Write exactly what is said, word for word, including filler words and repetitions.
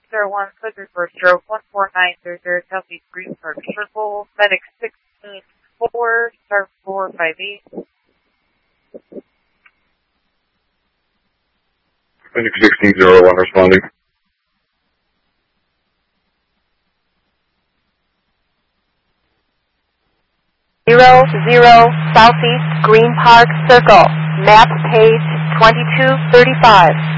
zero one, Clifford for stroke one four nine zero zero, Southeast Green Park Circle, Medic sixteen four, Star four five eight. Medic sixteen zero one responding. Zero zero, Southeast Green Park Circle, map page twenty-two thirty-five.